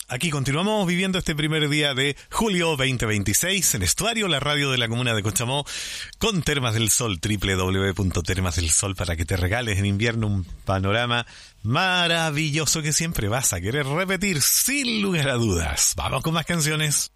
Aquí continuamos viviendo este primer día de julio 2026 en Estuario, la radio de la comuna de Cochamó, con Termas del Sol, www.termasdelsol, para que te regales en invierno un panorama maravilloso que siempre vas a querer repetir sin lugar a dudas. Vamos con más canciones.